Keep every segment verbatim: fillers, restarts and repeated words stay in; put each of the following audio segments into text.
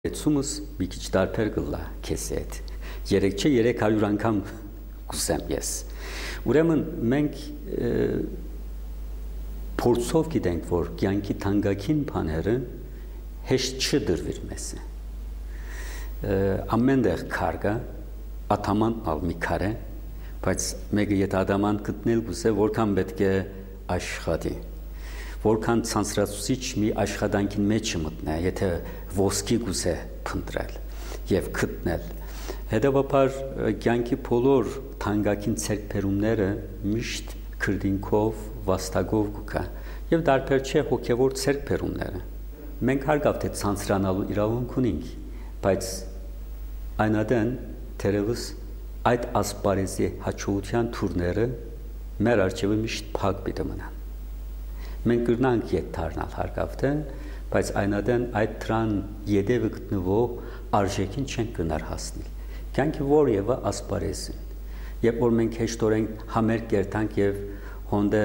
Ցումս մի քիչ դարբեր գլա քեզ հետ երեք չէ երեք հարյուր անգամ կուսեմ ես ուրեմն մենք փորձով գիտենք որ կյանքի թանկագին բաները հեշտ չդրվիր մեզ ամենտեղ քարգա աթաման ալ մի քարե բայց մեկը եթե ադաման գտնել գուսե որքան պետք է աշխատի որքան ցանցրացուցիչ մի աշխատանքին մեջ մտնե, եթե ոսկի գուզե փնտրել եւ գտնել։ Հետևաբար կյանքի բոլոր թանկագին ցերկբերումները միշտ քրդինքով, վաստակով կգա եւ դարբեր չէ հոգեվոր ցերկբերումները։ Մենք հարգավ թե ցանցրանալու իրավունք ունենք, բայց այնադեն թերևս այդ ասպարեզի հաջողության թուրները մեր արջևը միշտ փակ պիտի մնան։ Մենք կրնանք ետ դառնալ հարկավ թե, բայց այնադեն այդ դրան ետևը գտնվող արժեքին չենք գնար հասնել։ Կյանքի որևէ ասպարեզին, երբ որ մենք հեշտորեն համերգ կերտանք եւ հոնդե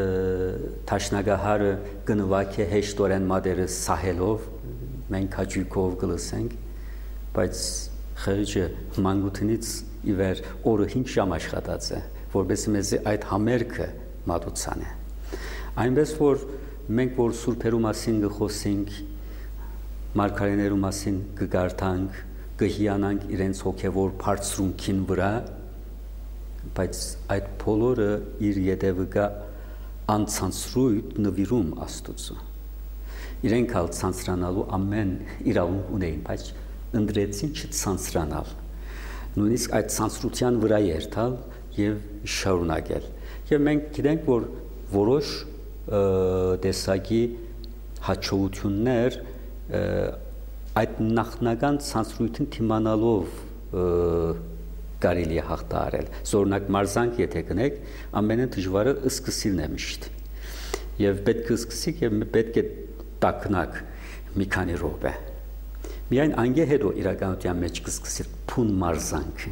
թաշնագահարը գնվակ է հեշտորեն մադերը սահելով, մենք հաճույքով գլսենք, բայց խղճը մանկությունից ի վեր օրը հինգ ժամ աշխատած է, որովհետեւ մեզ այդ համերգը մատուցան է։ Այնպես որ մենք որ սուրբերու մասին գխոսենք, մարգարեներու մասին կգարտանք, կհիանանք իրենց հոգևոր բարձրունքին վրա, բայց այդ բոլորը իր ետևը գա անցանցրույթ նվիրում Աստծո։ Իրենք ալ ցանցրանալու ամեն իրավունք ունեին, բայց ընդրեցին չցանցրանալ։ Նույնիսկ այդ ցանցրության վրա երթալ եւ շարունակել։ Եվ մենք գիտենք, որ որոշ տեսակի հաջողություններ այդ նախնական ցանցրույթին թիմանալով կարելի է հաղթահարել։ Զորնակ մարզանք եթե գնեք, ամենը դժվարը սկսիլն է միշտ։ Եվ պետք է սկսիկ եւ պետք է տակնակ մի քանի րոպե։ Միայն անգե հետո իրականության մեջ կսկսի փուն մարզանքը։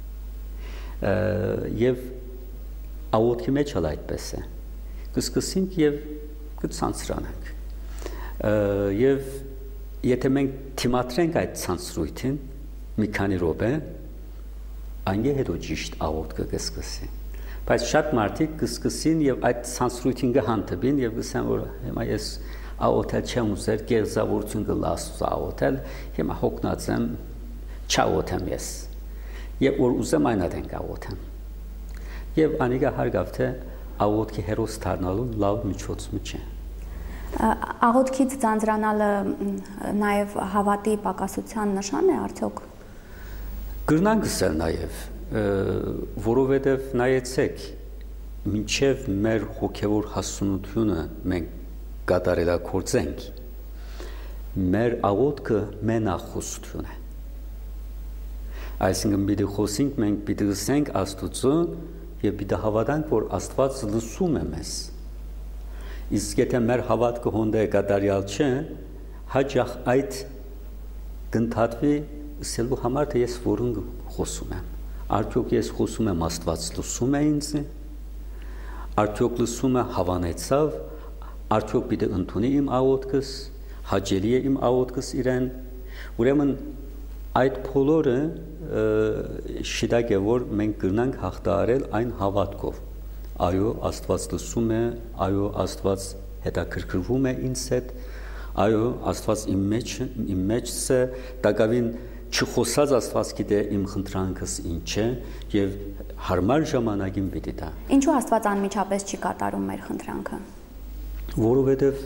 Եվ աղոթքի մեջ էլ այդպես է։ Կսկսենք եւ կցանցրանանք եւ եթե մենք թիմատրենք այդ ցանցրույթին մի քանի րոպե անգե հետո ճիշտ աղոթքը կսկսի բայց շատ մարդիկ կսկսին եւ այդ ցանցրույթին կհանդիպին եւ կսեն որ հիմա ես աղոթել չեմ ուզեր գերզավորություն կլասու աղոթել հիմա հոգնած եմ չաղոթեմ ես եւ որ ուզեմ այնադեն կաղոթեմ եւ անիկա հարգավ թե աղոթքի հերոս դառնալու լավ միջոցը չէ։ Աղոթքից ձանձրանալը նաև հավատի պակասության նշան է արդյոք։ Գրնանք ասել նաև, որովհետև նայեցեք, մինչև մեր հոգևոր հասունությունը մենք կատարելագործենք, մեր աղոթքը մենախոսություն է։ Այսինքն պիտի խոսենք, մենք պիտի ասենք Աստծո եւ պիտի հավատանք, որ Աստված լսում է մեզ։ Իսկ եթե մեր հավատքը հոնդե կատարյալ չէ, հաճախ այդ կընդհատվի ասելու համար, թե ես որն խոսում եմ։ Արդյոք ես խոսում եմ Աստված լսում է ինձ, արդյոք լսում է հավանեցավ, արդյոք պիտի ընդունի իմ աղոթքս, հաճելի է իմ աղոթքս իրեն։ Ուրեմն այդ բոլորը շիտակ է, որ մենք կրնանք հաղթահարել այն հավատքով։ Այո, Աստված լսում է, այո, Աստված հետաքրքրվում է ինձ հետ, այո, Աստված իմ մեջ, իմ մեջ է, տակավին չխոսած Աստված գիտե իմ խնդրանքս ինչ է եւ հարմար ժամանակին պիտի տա։ Ինչու Աստված անմիջապես չի կատարում մեր խնդրանքը։ Որովհետեւ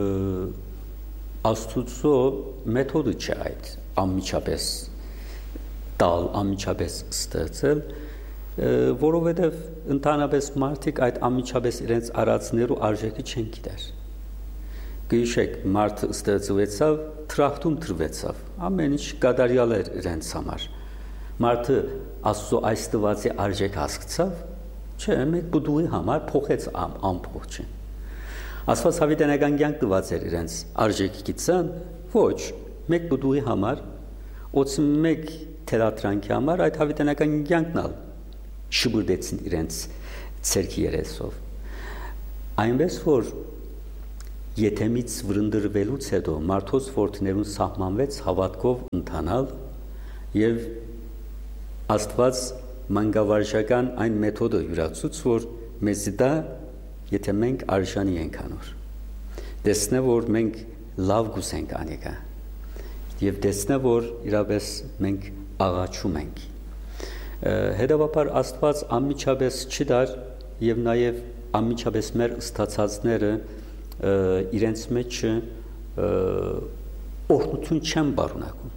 Աստծո մեթոդը չէ այդ անմիջապես տալ, անմիջապես ստեղծել, որովհետև ընդհանրապես մարդիկ այդ անմիջապես իրենց արածներու արժեքը չեն գիտեր։ Գիշեք մարդը ստեղծվեցավ, թրախտում թրվեցավ, ամեն ինչ կատարյալ էր իրենց համար։ Մարդը Աստծո այս տվածի արժեք հասկացավ, չէ, մեկ բուդուի համար փոխեց ամփոխը։ Աստված հավիտենական կյանք տված էր իրենց արժեքի գիտсан, ոչ, մեկ բուդուի համար, օծի մեկ թերատրանքի համար այդ հավիտենական կյանքն ալ շբրդեցին իրենց ցերքի երեսով։ Այնպես որ Եթեմից վրընդրվելուց հետո մարդոց որդիներուն սահմանվեց հավատքով ընթանալ եւ Աստված մանկավարժական այն մեթոդը յուրացուց, որ մեզի դա եթե մենք արժանի ենք անոր տեսնե որ մենք լավ գուսենք անիկա եւ տեսնե որ իրապես մենք աղաչում ենք հետեւաբար Աստված անմիջապես չի դար եւ նաեւ անմիջապես մեր ստացածները իրենց մեջ օրհնություն չեն բարունակում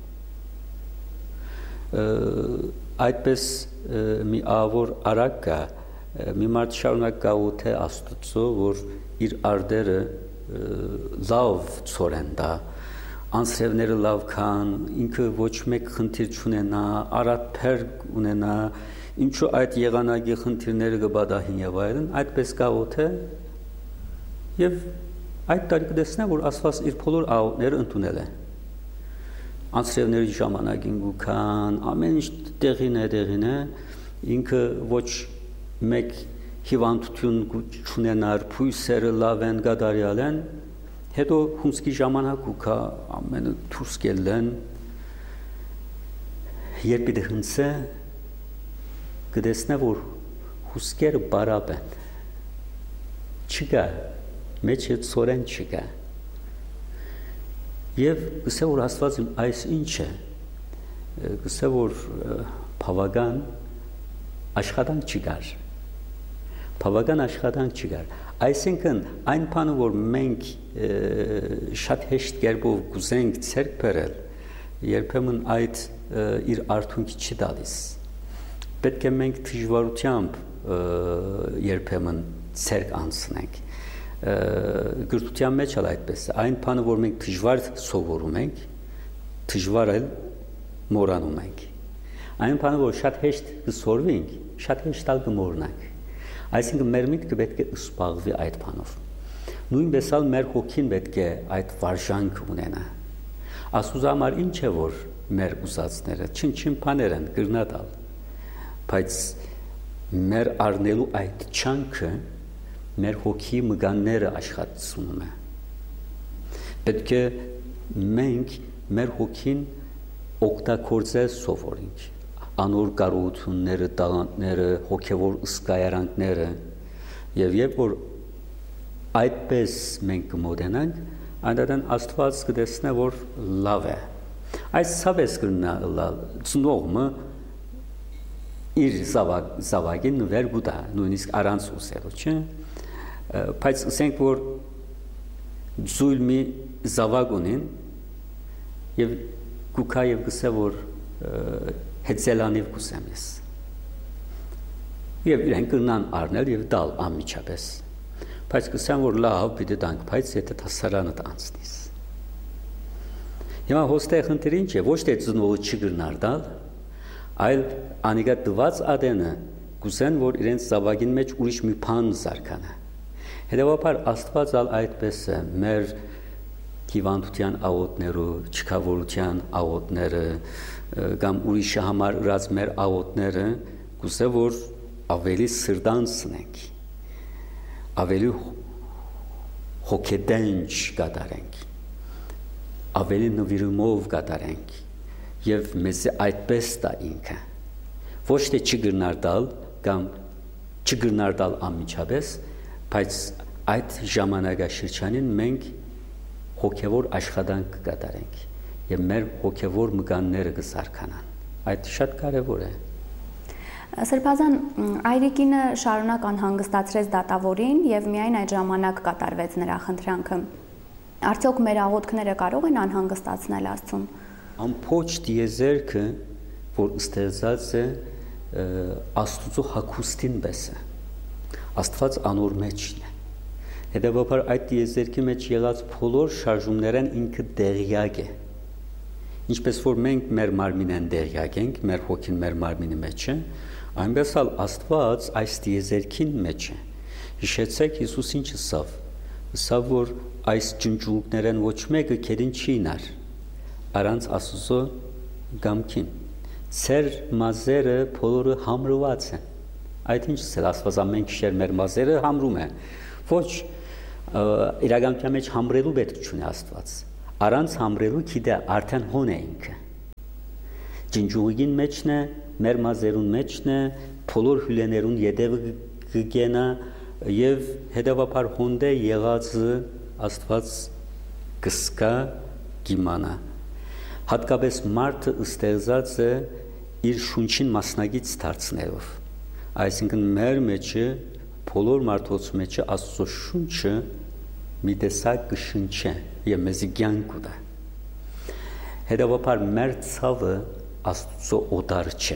այդպես մի ավոր արակ կա մի մարդ շարունակ կա ու թե Աստծո որ իր արդերը լավ ծորեն դա անձրևները լավ կան ինքը ոչ մեկ խնդիր չունենա արատփեր ունենա ինչու այդ եղանակի խնդիրները կբադահին եւ այլն այդպես կա ու թե եւ այդ տարի կտեսնա որ Աստված իր բոլոր աղոթները ընդունել է անձրևների ժամանակին գուքան ամեն ինչ տեղին է տեղին է ինքը ոչ մեկ հիվանդություն չունենար փույսերը լավ են գադարյալ են հետո հունցքի ժամանակ գուքա ամենը դուրս գելեն երբ դե հնցե կտեսնա որ հուսքերը բարապ են չկա մեջ է ծորեն չկա եւ գսե որ Աստված այս ինչ է գսե որ բավական աշխատանք չկար բավական աշխատանք չկար այսինքն այն բանը որ մենք շատ հեշտ կերպով գուզենք ցերկ բերել երբեմն այդ իր արդյունքի չի տալիս պետք է մենք դժվարությամբ երբեմն ցերկ անցնենք գրթության մեջ էլ այդպես այն բանը որ մենք դժվար սովորում ենք դժվար էլ մոռանում ենք այն բանը որ շատ հեշտ կսորվենք շատ հեշտ ալ կմոռնանք այսինքն մեր միտքը պետք է զբաղվի այդ բանով նույնպես էլ մեր հոգին պետք է այդ վարժանք ունենա Աստծո համար ինչ է որ մեր ուզածները չին-չին բաներ են գրնատալ բայց մեր առնելու այդ չանքը մեր հոգի մգանները աշխատում է պետք է մենք մեր հոգին օգտագործել սովորենք անոր կարողությունները տաղանդները հոգևոր ըսկայարանքները եւ երբ որ այդպես մենք կմոտենանք այնտեղ Աստված կտեսնե որ լավ է այս ցավես կնա ծնողը իր զավակ զավակին վեր գուտա նույնիսկ առանց ուսելու չէ բայց ասենք որ զույլ մի զավակ ունին եւ գուքա եւ գսե որ հետզելանիվ գուսեմ ես եւ իրեն կնան առնել եւ դալ անմիջապես բայց գսեմ որ լավ պիտի տանք բայց եթե հասարանը տանցնիս հիմա հոստեղ ընտրի ինչ է ոչ թե ծնողը չգրնար դալ այլ անիգա դված ադենը գուսեն որ իրենց զավակին մեջ ուրիշ մի բան զարկանա հետեւաբար Աստված ալ այդպես է մեր հիվանդության աղոթները, չքավորության աղոթները կամ ուրիշի համար ըրած մեր աղոթները գուցե որ ավելի սրտանցնենք ավելի հոգեդենջ կատարենք ավելի նվիրումով կատարենք եւ մեզ այդպես տա ինքը ոչ թե չգրնար տալ կամ չգրնար տալ անմիջապես բայց այդ ժամանակաշրջանին մենք հոգևոր աշխատանք կկատարենք եւ մեր հոգևոր մգանները կսարքանան այդ շատ կարեւոր է Սրբազան Այրիկինը շարունակ անհանգստացրեց դատավորին եւ միայն այդ ժամանակ կատարվեց նրա խնդրանքը արդյոք մեր աղոթքները կարող են անհանգստացնել Աստծուն ամփոփ դիեզերքը որ ստեղծած է Աստծո հագուստին պես է Աստված անոր մեջն է հետեւաբար այդ դիեզերքի մեջ եղած բոլոր շարժումներն ինքը դեղյակ է ինչպես որ մենք մեր մարմինեն դեղյակ ենք մեր հոգին մեր մարմինի մեջ է այնպես էլ Աստված այս դիեզերքին մեջ է հիշեցեք Հիսուս ինչ ասավ ասավ որ այս ջնջուկներն ոչ մեկը քերին չի նար առանց Աստծո գամքին ծեր մազերը բոլորը համրված են այդ ինչ է Աստված ամեն քիշեր մեր մազերը համրում է ոչ իրականության մեջ համրելու պետք չունի Աստված։ Առանց համրելու գիտե արդեն հոն է ինքը։ Ջինջուղին մեջն է, մեր մազերուն մեջն է, բոլոր հյուլեներուն յետևը կգենա եւ հետեւաբար հոնդե եղածը Աստված կսկա գիմանա։ Հատկապես մարդը ստեղծած է իր շունչին մասնագից դարձնելով։ Այսինքն մեր մեջը բոլոր մարդոց մեջը Աստծո շունչը մի տեսակ կշնչե եւ մեզի կյանք ուտա։ Հետեւաբար մեր ցավը Աստծո օտար չէ։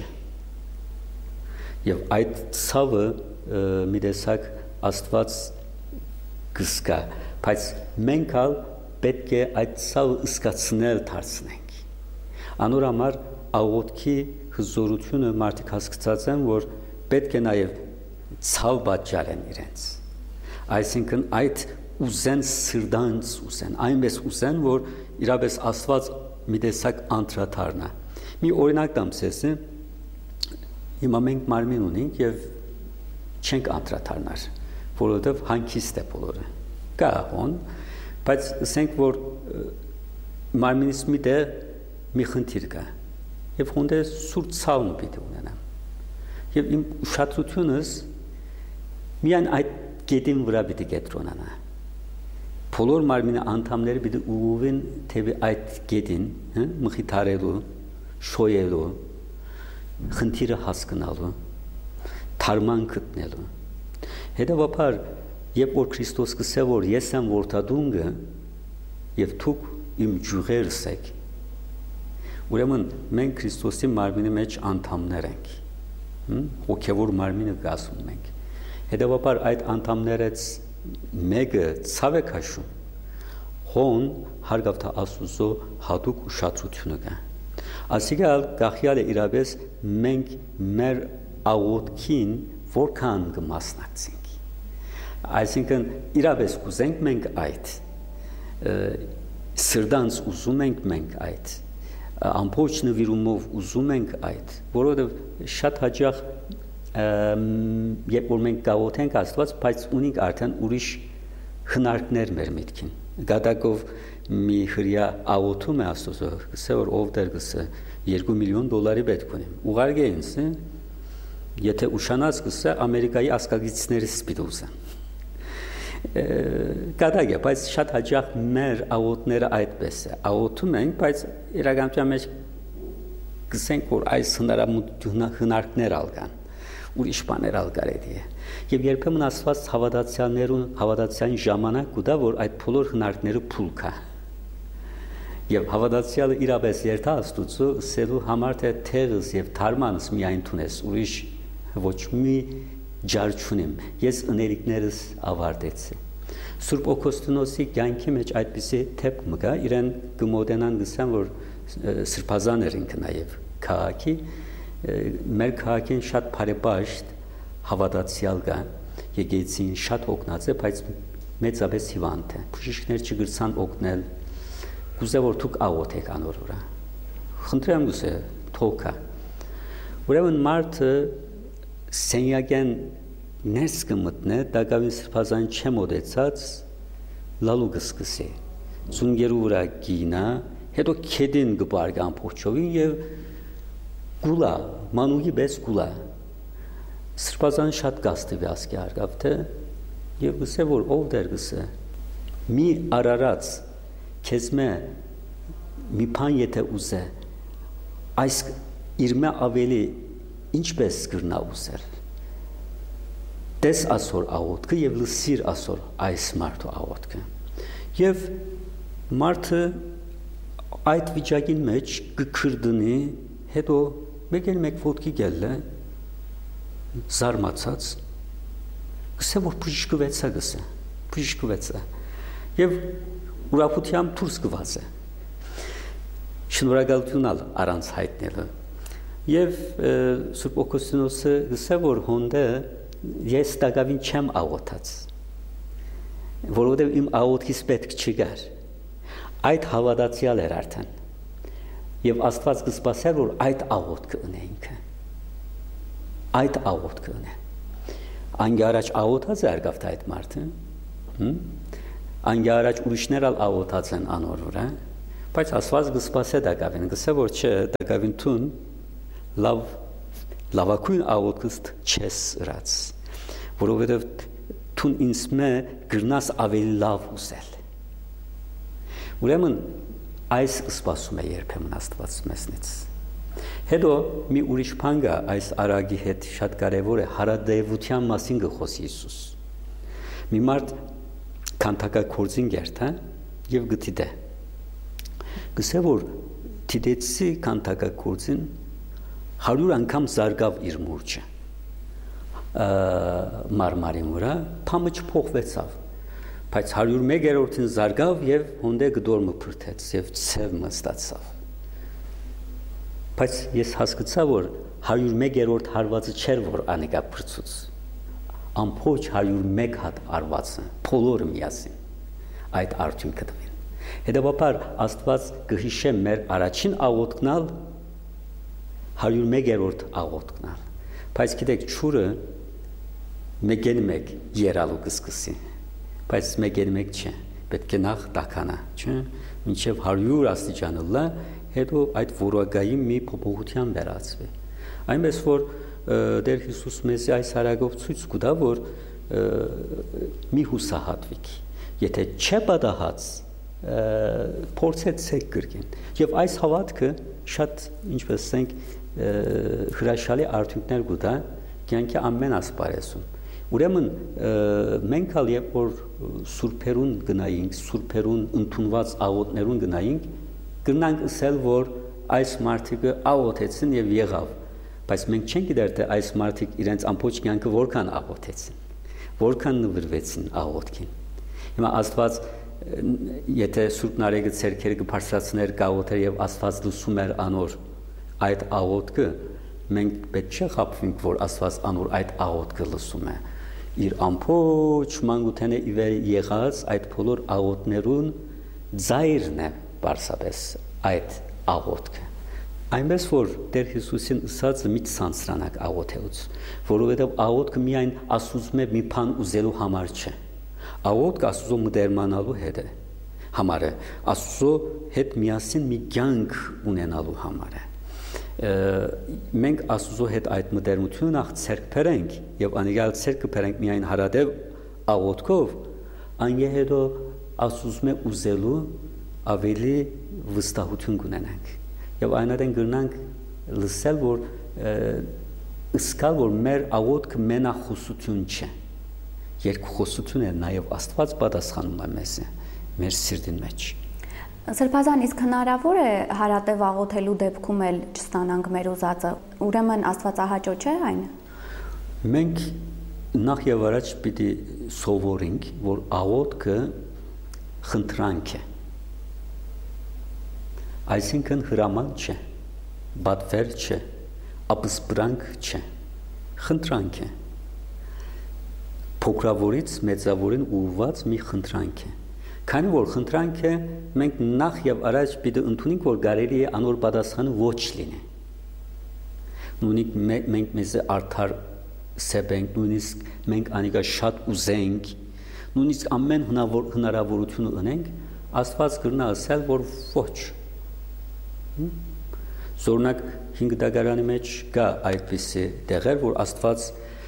Եվ այդ ցավը մի տեսակ Աստված կսկա, բայց մենք ալ պետք է այդ ցավը զգացնել դարձնենք։ Անոր համար աղոթքի հզորությունը մարդիկ հասկացած են, որ պետք է նաև ցավ պատճառեն իրենց։ Այսինքն այդ ուզեն սրտանց ուզեն, այնպես ուզեն, որ իրապես Աստված մի տեսակ անդրադառնա։ Մի օրինակ տամ ցես, հիմա մենք մարմին ունենք եւ չենք անդրադառնար, որովհետեւ հանգիստ է բոլորը։ Կա հոն, բայց ասենք որ մարմինից մի տեղ մի խնդիր կա եւ հոնդե սուրբ ցավն պիտի ունենամ։ Եվ իմ ուշադրությունս միայն այդ գետին վրա պիտի կենտրոնանա։ Բոլոր մարմինի անդամները պիտի ուղղվեն թեպի այդ գետին, մխիթարելու, շոյելու, խնդիրը հասկանալու, թարման գտնելու։ Հետևաբար, երբ որ Քրիստոս կսե որ ես եմ որդադունգը եւ դուք իմ ջուղերս եք, ուրեմն մենք Քրիստոսի մարմինի մեջ անդամներ ենք, հոգևոր մարմինը կասում ենք։ Հետևաբար այդ անդամներից մեկը ցավ է քաշում, հոն հարգավ թե Աստուծո հատուկ ուշադրությունը կա։ Ասիկա գախյալ է իրապես մենք մեր աղոթքին որքան կմասնակցենք։ Այսինքն իրապես կուզենք մենք այդ, սրտանց ուզում ենք մենք այդ, ամբողջ նվիրումով ուզում ենք այդ, որովհետև շատ հաճախ երբ որ մենք գաղութենք Աստված, բայց ունենք արդեն ուրիշ հնարքներ մեր միտքին։ Գադակով մի հրյա աղոթում է Աստծո, գսե որ ով դեր գսե երկու միլիոն դոլարի պետք ունեմ։ Ուղարկե ինձ, եթե ուշանած գսե Ամերիկայի ասկագիցներից պիտի ուզեմ։ Գադակ է, բայց շատ հաճախ մեր աղոթները այդպես է։ Աղոթում ենք, բայց իրականության մեջ գսենք որ այս հնարքներ ալկան, ուրիշ բաներ ալ կարելի է։ Եվ երբեմն Աստված հավատացյալներուն հավատացյան ժամանակ կուտա, որ այդ բոլոր հնարքները փուլ կա։ Եվ հավատացյալը իրապես երթա Աստուծո սելու համար թե թեղս եւ թարմանս միայն տունես, ուրիշ ոչ մի ջար չունեմ։ Ես ըներիկներս ավարտեցի։ Սուրբ Օգոստինոսի կյանքի մեջ այդպիսի թեփք մկա, իրեն կմոտենան գսան, որ սրբազան էր ինքը նաև քաղաքի, մեր քաղաքին շատ բարեպաշտ հավատացյալ կա, եկեղեցին շատ օգնած է, բայց մեծապես հիվանդ է։ Բժիշկներ չգրցան օգնել, գուզե որ դուք աղոթեք անոր վրա։ Խնդրեմ գուզե թոքա։ Ուրեմն մարդը սենյակեն ներս կմտնե, դակավին սրբազան չէ մոտեցած, լալու կսկսի, ծունգերու վրա գինա, հետո քեդին կպարգ ամբողջովին և գուլա, մանուգի պես գուլա, սրբազան շատ գաստիվի ասկի արգավ թե, և գսե որ ով դեր գսե, մի արարած, քեզ մե մի պան եթե ուզե, այս իրմե ավելի ինչպես կրնա ուզել, տես ասոր աղոտքը և լսիր ասոր այս մարդու աղոտքը։ Եվ մարդը այդ վիճակին մեջ կքրդնի, հետո մեկ էլ մեկ ոտքի գել է, զարմացած, գսե որ բժիշկվեցա գսե, բժիշկվեցա, և ուրախությամբ դուրս գված է, շնորհակալություն ալ առանց հայտնելը, և Սուրբ Օգոստինոսը գսե որ հոնդե ես տակավին չեմ աղոթած, որովհետև իմ աղոթքից պետք չգար, այդ հավատացյալ էր արդեն, և Աստված կսպասեր, որ այդ աղոթքը ունե ինքը, այդ աղոթքը ունե, անգի առաջ աղոթած է արգավթ այդ մարդը, անգա առաջ ուրիշներ ալ աղոթած են անոր վրա, բայց Աստված կսպասե դակավին, գսե որ չէ, դակավին տուն լավ լավակույն աղոթքստ չես ըրած, որովհետև տուն ինձ մե գրնաս ավելի լավ ուզել։ Ուրեմն այս սպասում է երբեմն Աստված մեզնից։ Հետո մի ուրիշ բան կա այս արագի հետ շատ կարևոր է հարադեվության մասին գխոսի Հիսուս։ Մի մարդ քանթակագործին գերտա եւ գտիդե։ Գսե որ դիդեցի քանթակագործին հարյուր անգամ զարգավ իր մուրճը։ Մարմարին վրա փամը չփոխվեցավ, բայց հարյուր մեկերորդին զարգավ եւ հոնդե գդորմը փրթեց եւ ցևը ստացավ։ Բայց ես հասկացա, որ հարյուր մեկերորդ հարվածը չէր, որ անիկա փրծուց։ Ամփոփ հարյուր մեկ հատ արվածը, բոլորը միասին այդ արդյունքը տվին։ Հետևաբար Աստված կհիշե մեր առաջին աղոթքնալ հարյուր մեկերորդ աղոթքնալ։ Բայց գիտեք, ճուրը մեկեն մեկ երալու կսկսի, բայց մեկեն մեկ չէ, պետք է նախ տականա, չէ՞, մինչև հարյուր աստիճանը լա, հետո այդ որակայի մի փոփոխության վերածվի։ Այնպես որ Տեր Հիսուս մեզ այս հարագով ցույց կտա, որ մի հուսահատվեք, եթե չէ պատահած փորձեցեք կրկին։ Եւ այս հավատքը շատ, ինչպես ասենք, հրաշալի արդյունքներ կտա կյանքի ամեն ասպարեզում։ Ուրեմն մենք ալ երբ որ սուրբերուն գնայինք, սուրբերուն ընդունված աղոթներուն գնայինք, կնանք ասել, որ այս մարդիկը աղոթեցին եւ եղավ, բայց մենք չենք գիտեր թե այս մարդիկ իրենց ամբողջ կյանքը որքան աղոթեցին, որքան նվիրվեցին աղոթքին։ Հիմա Աստված եթե Սուրբ Նարեկը ցերքերը կբարձրացներ գաղոթեր եւ Աստված լսում էր անոր այդ աղոթքը, մենք պետք չէ խաբվենք, որ Աստված անոր այդ աղոթքը լսում է։ Իր ամբողջ մանկութենը իվեր եղած այդ բոլոր աղոթներուն ծայրն է Բարսաբես այդ աղոթքը։ Այնպես որ Տեր Հիսուսին ըսածը մի ցանցրանակ աղոթելուց, որովհետև աղոթքը միայն Աստծո մի բան ուզելու համար չէ։ Աղոթքը Աստծո մտերմանալու հետ է, համար է, Աստծո հետ միասին մի կյանք ունենալու համար է։ Մենք Աստծո հետ այդ մտերմությունը նախ ցերկ բերենք եւ անիկալ ցերկը բերենք միայն հարադեվ աղոթքով, անգե հետո Աստծո ուզելու ավելի վստահություն կունենանք եւ այնադեն գրնանք լսել, որ ըսկալ, որ մեր աղոթքը մենախոսություն չէ, երկխոսություն է, նաեւ Աստված պատասխանում է մեզ մեր սիրտին մեջ։ Սրբազան, իսկ հնարավոր է հարատև աղոթելու դեպքում էլ չստանանք մեր ուզածը, ուրեմն Աստվածահաճո չէ այն։ Մենք նախ եւ առաջ պիտի սովորենք, որ աղոթքը խնդրանք է, այսինքն հրաման չէ, բատվեր չէ, ապսպրանք չէ, խնդրանք է, փոքրավորից մեծավորին ուղղված մի խնդրանք է։ Քանի որ խնդրանք է, մենք նախ եւ առաջ պիտի ընդունենք, որ կարելի է անոր պատասխանը ոչ լինի։ Նույնիսկ մենք մեզ արդար սեբենք, նույնիսկ մենք անիկա շատ ուզենք, նույնիսկ ամեն հնարավորություն ունենք, Աստված կրնա ասել, որ ոչ։ Զորնակ հինգ դագարանի մեջ կա այդպիսի տեղեր, որ Աստված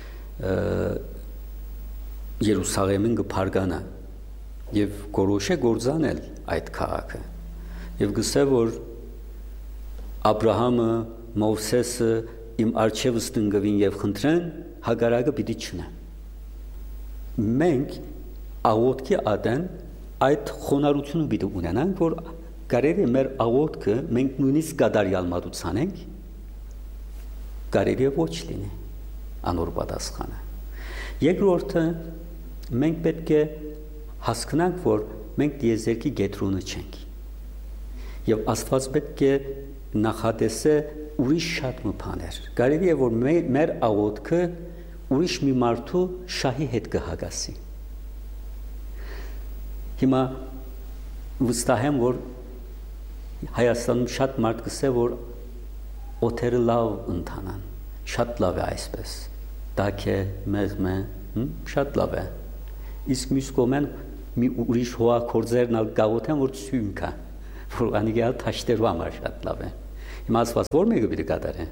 Երուսաղեմին կփարգանա եւ գորոշե գործանել այդ քաղաքը եւ գսե որ Աբրահամը, Մովսեսը իմ արջևս տնկվին եւ խնդրեն, հագարակը պիտի չնա։ Մենք աղոթքի ադեն այդ խոնարհությունը պիտի ունենանք, որ կարելի է մեր աղոթքը մենք նույնիսկ կատարյալ մատուցանենք, կարելի է ոչ լինի անոր պատասխանը։ Երկրորդը մենք պետք է հասկանանք, որ մենք դիեզերքի գետրոնը չենք եւ Աստված պետք է նախատեսե ուրիշ շատ բաներ։ Կարելի է որ մեր աղոթքը ուրիշ մի մարդու շահի հետ կհագասի։ Հիմա վստահ եմ, որ Հայաստանում շատ մարդ կսե, որ օթերը լավ ընթանան, շատ լավ է այսպես, դակ է, մեղմ է, շատ լավ է։ Իսկ մյուս կողմեն մի ուրիշ հողակորձերն ալ գաղութեն որ ցույն կա որ անիգալ թաշտերու համար շատ լավ է հիմա ասված որ մեկը պիտի կատարեն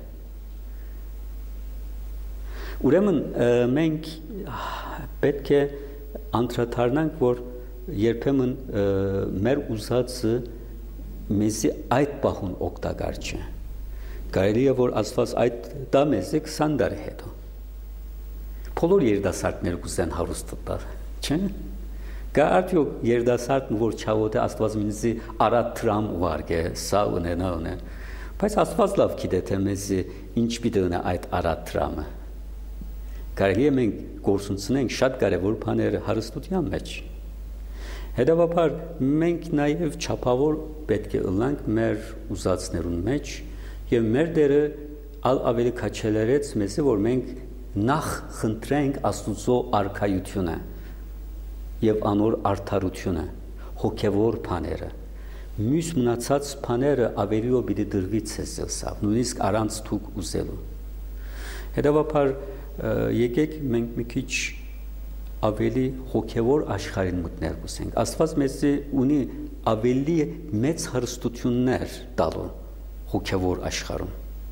ուրեմն մենք պետք է անդրադառնանք որ երբեմն մեր ուզածը մեզի այդ պահուն օգտակար չէ կարելի է որ ասված այդ դա մեզի քսան տարի հետո բոլոր երիտասարդները կուզեն հարուստ տալ չէ կա արդյոք երիտասարդն որ չավոտ է աստված մեզի արատ տրամ ուղարկե սա ունենա ունե բայց աստված լավ գիտե թե մեզի ինչ պիտի ունենա այդ արատ տրամը կարելի է մենք գործունեենք շատ կարևոր բաներ հարստության մեջ հետևաբար մենք նաև չափավոր պետք է ըլլանք մեր ուզածներուն մեջ եւ մեր դերը ալ ավելի քաչելերեց մեզի որ մենք նախ խնդրենք Աստուծո արքայությունը եւ անոր արդարությունը հոգեվոր բաները մյուս մնացած բաները ավելիո պիտի դրվի ցեսսավ նույնիսկ առանց թուք ուզելու հետևաբար եկեք մենք մի քիչ ավելի հոգեվոր աշխարհին մտնել կուսենք Աստված մեզի ունի ավելի մեծ հարստություններ տալու հոգեվոր աշխարհում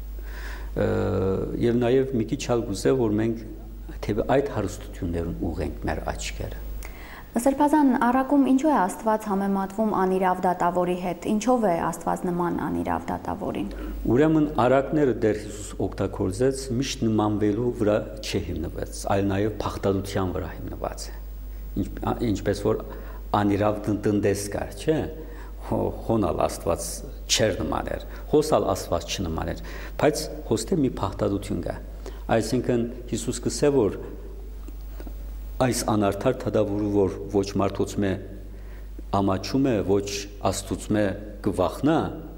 եւ նաեւ մի քիչ ալ գուզե որ մենք թե այդ հարստություններուն ուղենք մեր աչքերը Սրբազան առակում ինչու է Աստված համեմատվում անիրավ դատավորի հետ ինչով է Աստված նման անիրավ դատավորին Ուրեմն առակները դեր Հիսուս օգտագործեց միշտ նմանվելու վրա չհիմնվեց այլ նաև փախտadության վրա հիմնված է ինչպես որ անիրավ տնտես կար չէ հոնալ Աստված չեր նման էր հոսալ Աստված չնման էր բայց հոստե մի փախտadություն կա այսինքն Հիսուս կսե որ այս անարդար թադավորը որ ոչ մարդոց մե ամաչում է ոչ աստուծո մե գվախնա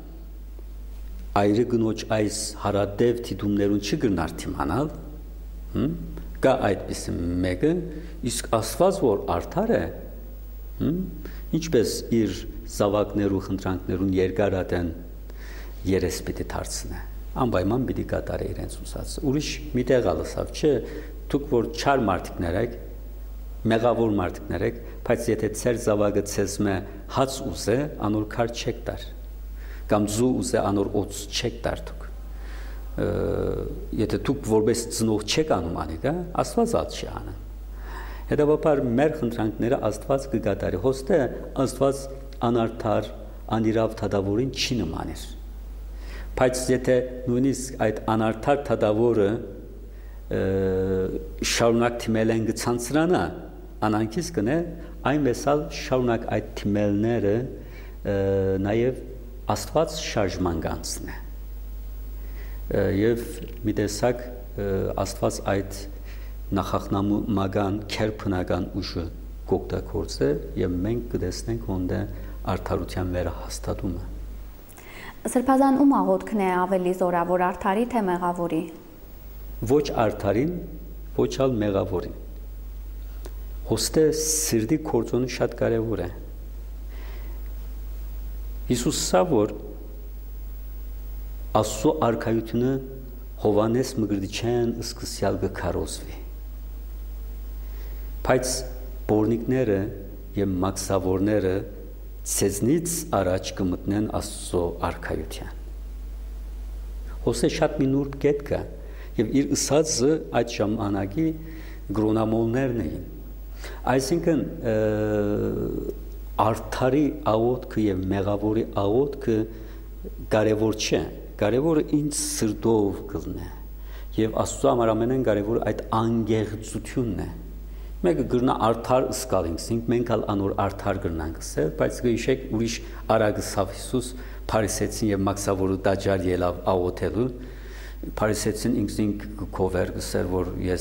այրը գնոջ այս հարադև թիդումներուն չգնար թիմանալ կա այդպես մեկը իսկ Աստված որ արդար է ինչպես իր զավակներու խնդրանքներուն երկարատեն երես պիտի դարձնե անպայման պիտի կատարե իրենց ուզածը ուրիշ մի տեղ ալսավ չէ դուք որ չար մարդիկներ եք մեղավոր մարդիկներ եք, բայց եթե ծեր զավակը ցեզմե հաց ուզե, անոր քար չեք տար։ Կամ զու ուզե անոր օծ չեք տար դուք։ Եթե դուք որպես ծնող չեք անում անիկա, Աստված ած չի անում։ Հետևաբար մեր խնդրանքները Աստված կգատարի հոստե Աստված անարդար, անիրավ թադավորին չի նմաներ։ Բայց եթե նույնիսկ այդ անարդար թադավորը շարունակ թիմելեն գցանցրանա անանքից կնե այնպեսալ շարունակ այդ թիմելները նաև Աստված շարժման կանցնե եւ մի տեսակ Աստված այդ նախախնամական քերփնական ուժը կօգտագործե եւ մենք կտեսնենք ոնդե արդարության վերահաստատումը Սրբազան ում աղոթքն է ավելի զորավոր արդարի թե մեղավորի Ոչ արդարին, ոչ ալ մեղավորին։ Հոստե սիրտի կործոնը շատ կարևոր է։ Հիսուս սա որ Աստծո արքայությունը Հովանես Մգրտիչյան սկսյալ կքարոզվի։ Բայց բորնիկները եւ մաքսավորները ցեզնից առաջ կմտնեն Աստծո արքայության։ Հոստե շատ մի նուրբ կետ կա եւ իր ըսածը այդ ժամանակի գրոնամոլներն էին այսինքն արդարի աղոթքը եւ մեղավորի աղոթքը կարեւոր չէ կարեւորը ինչ սրտով կլնե եւ Աստծո համար ամենեն կարեւորը այդ անգեղծությունն է մեկը գրնա արդար ըսկալինք մենք ալ անոր արդար գրնանք ասել բայց գիշեք ուրիշ արագսավ Հիսուս փարիսեցին եւ մաքսավորը դաջար ելավ աղոթելու Փարիսեցին ինքնին կովեր գսեր որ ես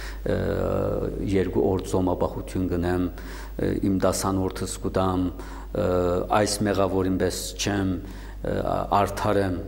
երկու օր ծոմապահություն գնեմ իմ դասանորդս կուտամ այս մեղավորին պես չեմ արդար եմ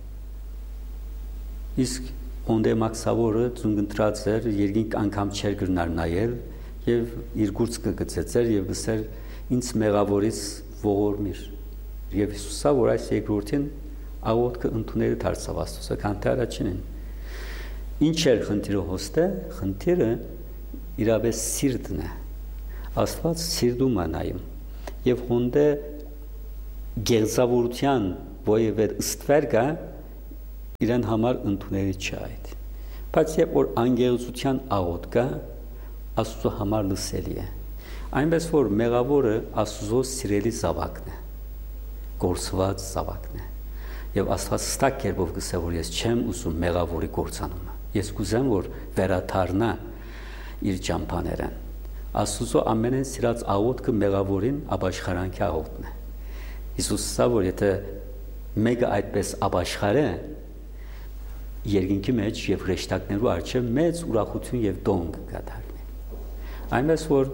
իսկ ոնդե մաքսավորը ծունգընտրած էր երկինք անգամ չեր գրնար նայել եւ իր գուրծ կգծեցեր եւ գսեր ինձ մեղավորից ողորմիր եւ Հիսուսա որ այս երկրորդին աղոթքը ընդուները դարձավ Աստծո քան թե առաջինին ինչ էր խնդիրը հոստե խնդիրը իրավես սիրտն է Աստված սիրդում է նայում եւ հոնդե գեղձավորության ովևէ ստվեր կա իրեն համար ընդունելի չէ այդ բայց երբ որ անգեղծության աղոտ կա Աստծո համար լսելի է այնպես որ մեղավորը Աստծո սիրելի զավակն է գործված զավակն է եւ Աստված ստակ կերպով գսե որ ես չեմ ուզում մեղավորի գործանումը ես կուզեմ որ վերաթարնա իր ճամփաներն Աստծո ամենեն սիրած աղոթքը մեղավորին ապաշխարանքի աղոթն է Հիսուսը ասա որ եթե մեկը այդպես ապաշխարե երկինքի մեջ եւ հրեշտակներու առջեւ մեծ ուրախություն եւ դոն կդառնի այնպես որ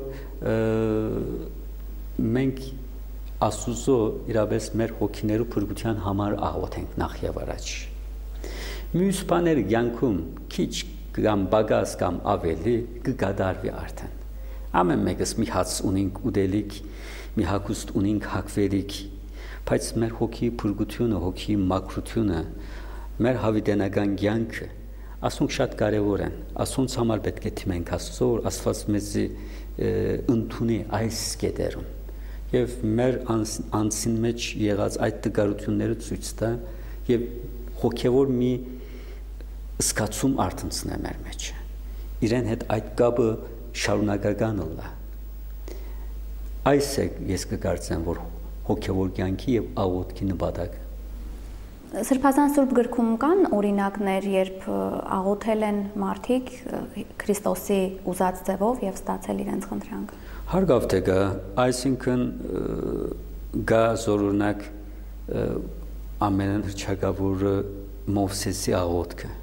մենք Աստծո իրապես մեր հոգիներու փրկության համար աղոթենք նախ եւ առաջ մյուս բաները ցանկում քիչ կամ բագաս կամ ավելի կգադարվի արդեն ամեն մեկս մի հաց ունենք ուդելիք մի հագուստ ունենք հագվելիք բայց մեր հոգի փրկությունը հոգի մաքրությունը մեր հավիտենական կյանքը ասոնք շատ կարևոր են ասոնց համար պետք է թիմենք Աստծո որ Աստված մեզի ընդունի այս կետերում եւ մեր անձին մեջ եղած այդ տգարությունները ցույց տա եւ հոգեվոր մի սկացում արտնցնե մեր մեջ իրեն հետ այդ կապը շարունակական լա այս է ես կկարծեմ որ հոգեվոր կյանքի եւ աղոթքի նպատակը Սրբազան Սուրբ գրքում կան օրինակներ երբ աղոթել են մարդիկ Քրիստոսի ուզած ձևով եւ ստացել իրենց խնդրանքը Հարգավ թե գա այսինքն գա զորունակ ամենն հրճակավորը Մովսեսի աղոթքը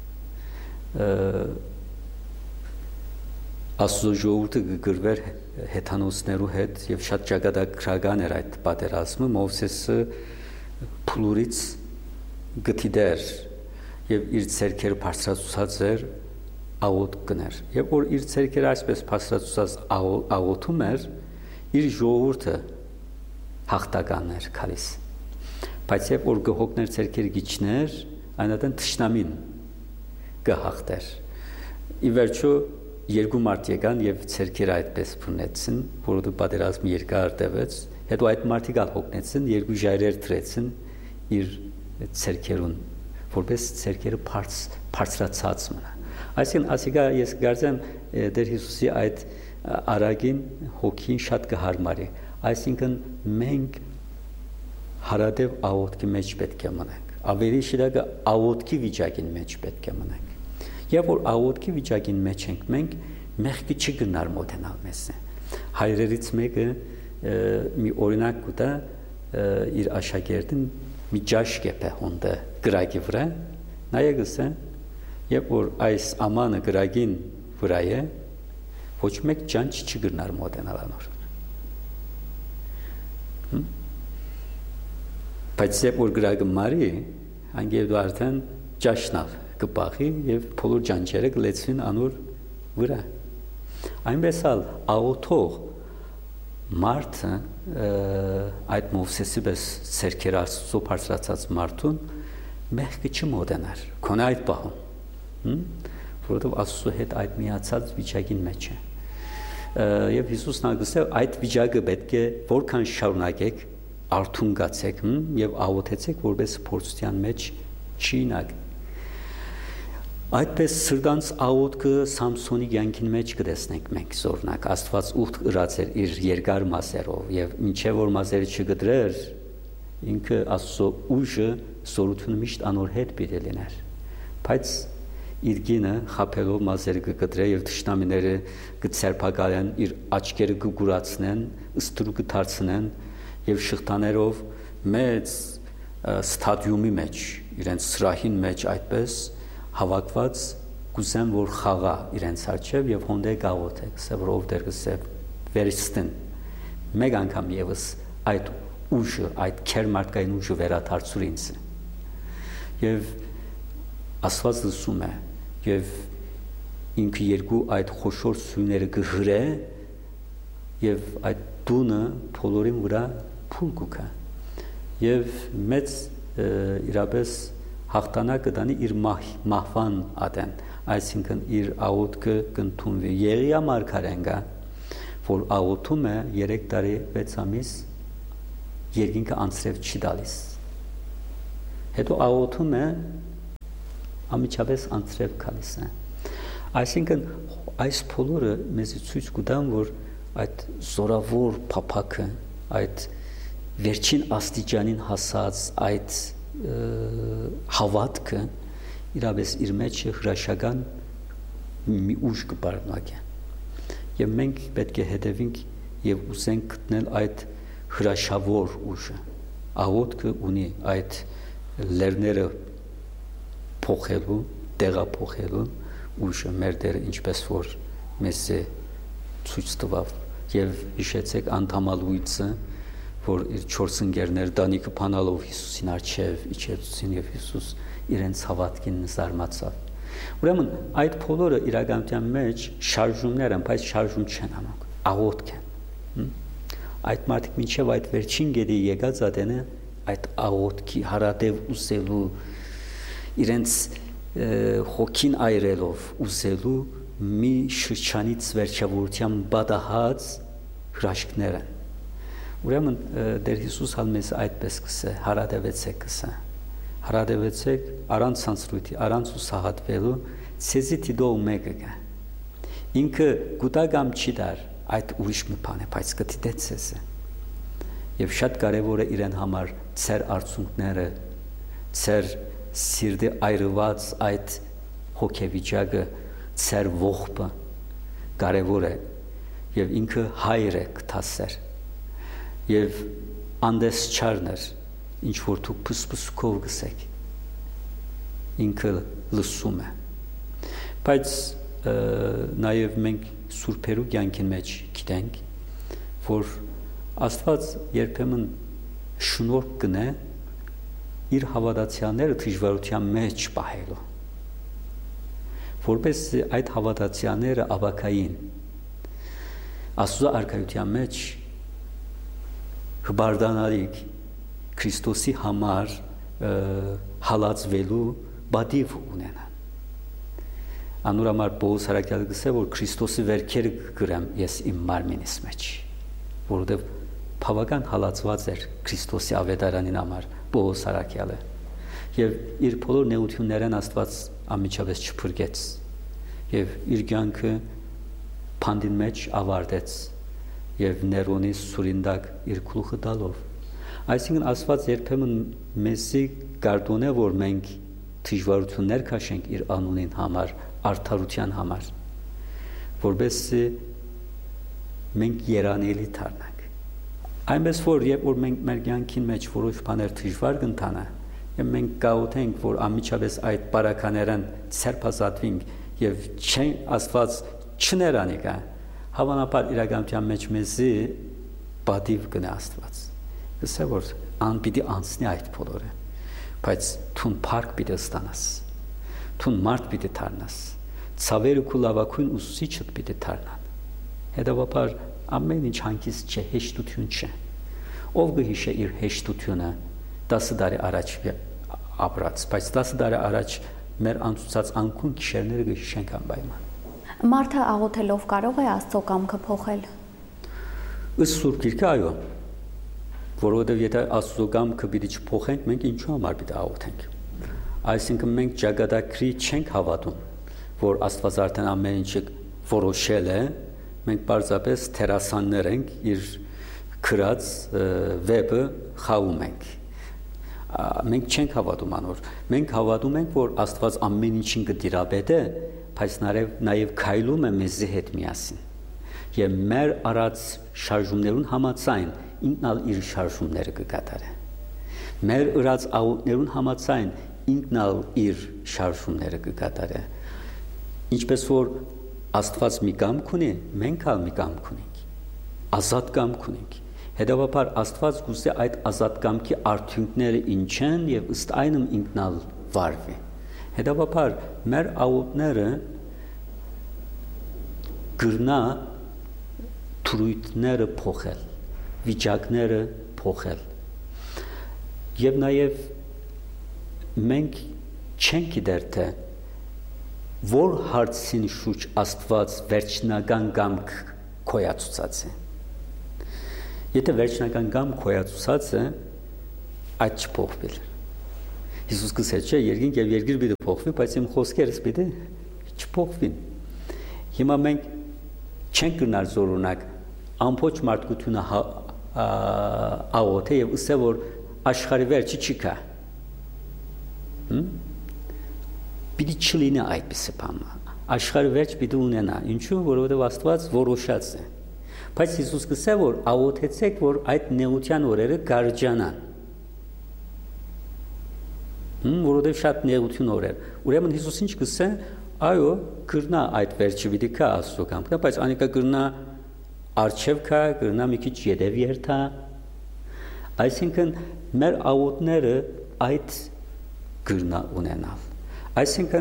Աստծո ժողովուրդը գրվեր հեթանոսներու հետ եւ շատ ճակատագրական էր այդ պատերազմը Մովսեսը փլուրից գտիդեր եւ իր ցերքերը բարձրացուցած էր աղոթ կներ եւ որ իր ցերքերը այսպես բարձրացուցած աղոթում էր իր ժողովուրդը հաղթական էր քալիս բայց երբ որ գողոքներ ցերքերը գիչներ այնատեն թշնամին գահախտեր ի վերջո երկու մարդ եկան եւ ցերքերը այդպես փնեցին որովհետեւ պատերազմը երկար տևեց հետո այդ մարդիկ աղոքնեցին երկու ժայռեր դրեցին իր ցերքերուն որպես ցերքերը բարձրացած մնա այսինքն ասիկա ես գարձեմ Տեր Հիսուսի այդ արագին հոգին շատ կհարմարի այսինքն մենք հարադեվ աղոթքի մեջ պետք է մնանք ավելի շիրակը աղոթքի վիճակին մեջ պետք է մնանք Եվ որ աղոթքի վիճակին մեջ ենք մենք մեղքի չգնար մոտենալ մեզ հայրերից մեկը մի օրինակ կուտա իր աշակերտին մի ջաշ կեպե հոնդը գրագի վրա նայեք ասե երբ որ այս ամանը գրագին վրա է ոչ մեկ ջանջ չգնար մոտենալ անոր բայց երբ որ գրագը մարի անգև դու արդեն ջաշնալ կպախի եւ փոլոր ջանջերը գլեցին անոր վրա այնպես ալ աղոթող մարդը այդ Մովսեսի պես ցերքեր Աստծո բարձրացած մարդուն մեղքը չմոտենար քոնե այդ բահում որովհետեւ Աստծո հետ այդ միացած վիճակին մեջ է եւ Հիսուսն անգսե այդ վիճակը պետք է որքան շարունակեք արթուն գացեք եւ աղոթեցեք որպես փորձության մեջ չի նակ Այդպես սրտանց աղոթքը Սամսոնի կյանքին մեջ կտեսնենք մենք զորնակ Աստված ուխտ ըրացեր իր երկար մասերով եւ ինչեւ որ մասերը չգդրեր ինքը Աստծո ուժը զորությունը միշտ անոր հետ պիտի լիներ բայց իր գինը խափելով մասերը կգդրե եւ թշնամիները կցերփակալեն իր աչքերը կգուրացնեն ստրուկ կդարձնեն եւ շղթաներով մեծ ստադիումի մեջ իրենց սրահին մեջ այդպես հավաքված կուզեմ որ խաղա իրենց արջև եւ հոնդե գաղոթեք սեվր ով դեր գսե վերստեն մեկ անգամ եւս այդ ուժը այդ քերմարտկային ուժը վերադարձուր ինձ եւ Աստված լսում է եւ ինքը երկու այդ խոշոր սույները գհրե եւ այդ դունը փոլորին վրա փուլ կուքա եւ մեծ իրապես հաղթանակը դանի իր մահվան ադեն այսինքն իր աղոթքը կընդունվի Եղիա մարգարեն գա որ աղոթում է երեք տարի վեց ամիս երկինքը անցրև չի տալիս։ Հետո աղոթում է ամիջապես անցրև գալիս է։ Այսինքն այս բոլորը մեզ ցույց կտան, որ այդ զորավոր փափակը, այդ վերջին աստիճանին հասած այդ հավատքը իրապես իր մեջ հրաշական մի ուժ կբարնակի։ Եվ մենք պետք է հետևենք եւ ուզենք գտնել այդ հրաշավոր ուժը։ Աղոթքը ունի այդ լերները փոխելու, տեղափոխելու ուժը մեր Տերը ինչպես որ մեզ ցույց տվավ եւ հիշեցեք անդամալույցը, որ իր չորս ընկերներ Դանիկը փանալով Հիսուսին առջև իջեցին եւ Հիսուս իրենց հավատքին զարմացավ։ Ուրեմն այդ բոլորը իրականության մեջ շարժումներ են, բայց շարժում չեն անում, աղոթք են։ Այդ մարդիկ մինչև այդ վերջին գետի եկած ադենը այդ աղոթքի հարատև ուզելու իրենց հոգին այրելով ուզելու մի շրջանից վերջավորության բադահած հրաշքներ են։ Ուրեմն Տեր Հիսուս հալ մեզ այդպես կսե, հարատևեցեք կսե, հարատևեցեք առանց ցանցրույթի, առանց ուսահատվելու, ցեզի դիդո մեկը կա։ Ինքը գուտագամ չի դար, այդ ուրիշ մի բան է, բայց կդիտե ցեզը։ Եվ շատ կարևոր է իրեն համար ծեր արցունքները, ծեր սիրտի այրված այդ հոգեվիճակը, ծեր ողբը կարևոր է եւ ինքը հայր է կթասեր եւ անդես չարներ ինչ որ դուք փսփսքով գսեք ինքը լսում է բայց նաեւ մենք սուրբերու կյանքին մեջ գիտենք որ Աստված երբեմն շնորհ կնե իր հավատացյալները դժվարության մեջ պահելու որպես այդ հավատացյալները ավակային Աստծո արքայության մեջ հբարդանալիք Քրիստոսի համար հալածվելու բադիվ ունենան անուրամար Պողոս Հարակյալը գսե որ Քրիստոսի վերքերը գրեմ ես իմ մարմինիս մեջ որովհետև բավական հալածված էր Քրիստոսի ավետարանին համար Պողոս Հարակյալը եւ իր բոլոր նեղություններն Աստված ամիջապես չփրկեց եւ իր կյանքը փանդին մեջ ավարտեց եւ Ներոնի սուրինդակ իր գլուխը տալով այսինքն Աստված երբեմն մեզի գարդոն է որ մենք դժվարություններ քաշենք իր անունին համար արդարության համար որովհետեւ մենք երանելի դառնանք այնպես որ երբ որ մենք մեր կյանքին մեջ որոշ բաներ դժվար կընթանա եւ մենք գաղութենք որ ամիջապես այդ բարականերն ցերպազատվենք եւ չեն Աստված չներանի կա հավանաբար իրականության մեջ մեզի բադիվ կնա Աստված գսե որ ան պիտի անցնի այդ բոլորը բայց թուն փառք պիտի ստանաս թուն մարդ պիտի դառնաս ցավերը քու լավակույն ուսուցիչդ պիտի դառնան հետևաբար ամեն ինչ հանգիստ չէ հեշտություն չէ ով գհիշե իր հեշտությունը տասը տարի առաջ ապրած բայց տասը տարի առաջ մեր անցուցած անկուն գիշերները գհիշենք անպայման Մարդը աղոթելով կարող է Աստծո կամքը փոխել Ըստ Սուրբ Գիրքը այո որովհետև եթե Աստծո կամքը պիտի չփոխենք մենք ինչու համար պիտի աղոթենք այսինքն մենք ճակատագրի չենք հավատում որ Աստված արդեն ամեն ինչը որոշել է մենք պարզապես թերասաններ ենք իր քրած վեպը խաղում ենք մենք չենք հավատում անոր մենք հավատում ենք որ Աստված ամեն ինչին կդիրապետե բայց նաև նաև քայլում է մեզի հետ միասին եւ մեր արած շարժումներուն համաձայն ինքնալ իր շարժումները կկատարե մեր ըրած աղոթներուն համաձայն ինքնալ իր շարժումները կկատարե ինչպես որ Աստված մի կամք ունի, մենք ալ մի կամք ունենք, ազատ կամք ունենք։ Հետևաբար Աստված գուցե այդ ազատ կամքի արդյունքները ինչ են եւ ըստ այնմ ինքնալ վարվի։ Հետևաբար մեր աղոթները գրնա թրույթները փոխել, վիճակները փոխել։ Եվ նաեւ մենք չենք գիտեր թե որ հարցին շուրջ Աստված վերջնական կամք քոյացուցած է։ Եթե վերջնական կամ քոյացուցած է, այդ չփոխվել։ Հիսուս գսեց չէ, երկինք եւ երկիր պիտի փոխվի, բայց իմ խոսքերս պիտի չփոխվին։ Հիմա մենք չենք գնալ զորունակ ամբողջ մարդկությունը աղոթե եւ ըսե որ աշխարհի վերջը չի կա։ Պիտի չլինի այդպիսի բան։ Աշխարհի վերջ պիտի ունենա։ Ինչու՞, որովհետեւ Աստված որոշած է։ Բայց Հիսուս գսե որ աղոթեցեք, որ այդ նեղության օրերը գարժանան։ Որովհետև շատ նեղություն օրեր։ Ուրեմն Հիսուս ինչ գսե, այո, գրնա այդ վերջը պիտի կա Աստծո կամքն, բայց անիկա գրնա արչև կա, գրնա մի քիչ յետև երթա։ Այսինքն մեր աղոթները այդ գրնա ունենալ։ Այսինքն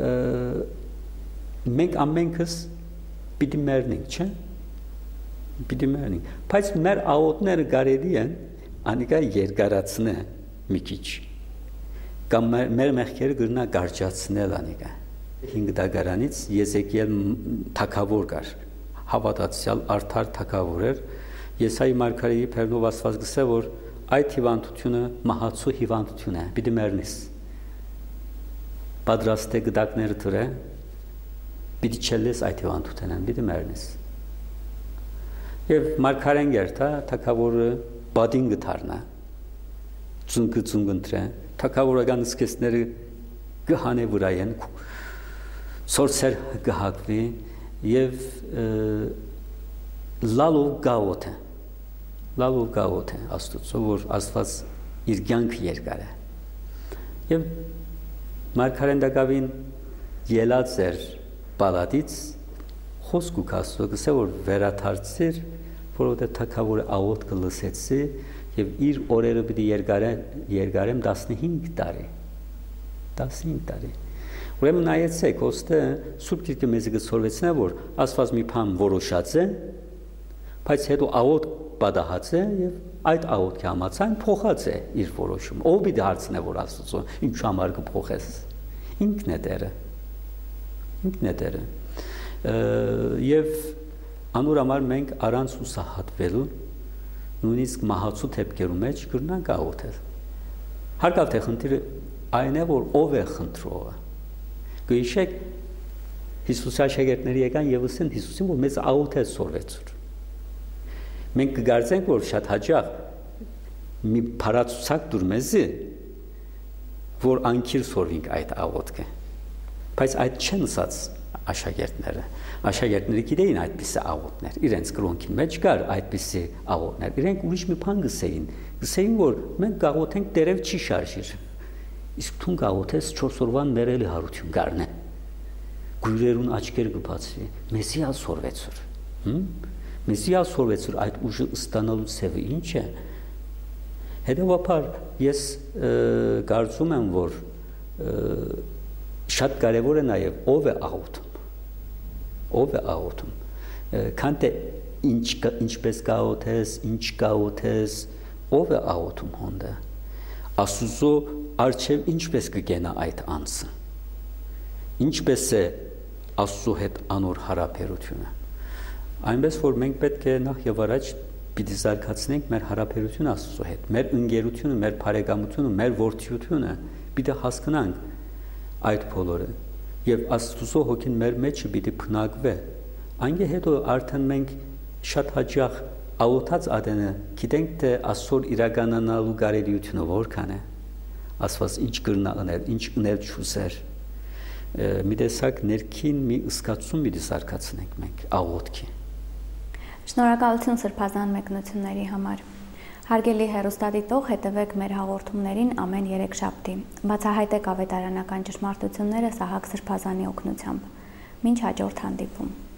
մենք ամենքս պիտի մեռնենք, չէ՞։ Պիտի մեռնենք, բայց մեր աղոթները կարելի են անիկա երկարացնե մի քիչ։ Կամ մեր մեղքերը գրնա գարճացնել անիկա։ Հինգ դագարանից Եզեկիել թագավոր կար, հավատացյալ արդար թագավոր էր։ Եսայի մարգարեի բերնով Աստված գսե որ այդ հիվանդությունը մահացու հիվանդություն է, պիտի մեռնես։ Պատրաստ է գդակները դրե, պիտի չելես այդ հիվանդութենան, պիտի մեռնես։ Եվ մարգարեն գերտա թագավորը բադին գթարնա, ծունկը ծունգընտրե, թագավորական սկեսները գհանե վրայեն, սորցեր գհակվի և լալով գաղոտ է, լալով գաղոտ է Աստուծո, որ Աստված իր կյանքը երկար է։ Եվ մարգարեն դակավին ելած էր պալատից, խոսք ու կաստո գսե, որ վերաթարցիր, որովհետև թագավորը աղոթ կլսեցի և իր օրերը պիտի երկարեմ տասնհինգ տարի, տասնհինգ տարի։ Ուրեմն նայեցեք, ոստը Սուրբ Գիրքը մեզ գցորվեցնե, որ Աստված մի բան որոշած է, բայց հետո աղոթ պատահած է և այդ աղոթքի համաձայն փոխած է իր որոշումը։ Ով պիտի հարցնե, որ Աստծո ինչու համար կփոխես։ Ինքն է Տերը։ Ինքն է Տերը։ Եվ անոր համար մենք առանց ուսահատվելու նույնիսկ մահացու թեփքերու մեջ կրնանք աղոթել։ Հարկավ թե խնդիրը այն է, որ ով է խնդրողը։ Գիշեք Հիսուսի աշակերտները եկան եւ ասեն Հիսուսին, որ մեզ աղոթել սորվեցուր։ Մենք կգարձենք, որ շատ հաճախ մի փարացուցակ դուր մեզի, որ անկիր սորվինք այդ աղոթքը։ Բայց այդ չեն ասած աշակերտները։ Աշակերտները գիտեին այդպիսի աղոթներ, իրենց կրոնքի մեջ կար այդպիսի աղոթներ։ Իրենք ուրիշ մի բան գսեին, գսեին, որ մենք գաղոթենք տերև չի շարժիր։ Իսկ թուն գաղոթես չորս օրվան մերելի հարություն գարնե։ Գույրերուն աչքեր կբացվի, մեզի ալ սորվեցուր։ Մեզի ալ սորվեցուր այդ ուժը ստանալու ցևը ինչ է։ Հետևաբար ես կարծում եմ, որ շատ կարևոր է նաև ով է աղոթում։ Ով է աղոթում։ Քան թե ինչ ինչպես գաղոթես, ինչ գաղոթես, ով է աղոթում հոնդը։ Աստուծո արչև ինչպես կգենա այդ անձը։ Ինչպես է Աստծո հետ անոր հարաբերությունը։ Այնպես որ մենք պետք է նախ եւ առաջ պիտի զարգացնենք մեր հարաբերությունը Աստծո հետ, մեր ընկերությունը, մեր բարեկամությունը, մեր որդիությունը, պիտի հասկանանք այդ բոլորը եւ Աստծո հոգին մեր մեջը պիտի փնակվե։ Այնգե հետո արդեն մենք շատ հաճախ աղոթած ադենը գիտենք թե Աստծո իրականանալու կարելիությունը որքան է։ Աստված ինչ կրնա անել, ինչ ունել չուսեր։ Մի տեսակ ներքին մի ըսկացում պիտի զարգացնենք մենք աղոթքի։ Շնորհակալություն սրբազան մեկնությունների համար։ Հարգելի հեռուստադիտող, հետևեք մեր հաղորդումներին ամեն երեքշաբթի։ Բացահայտեք ավետարանական ճշմարտությունները Սահակ Սրբազանի օգնությամբ։ Մինչ հաջորդ հանդիպում։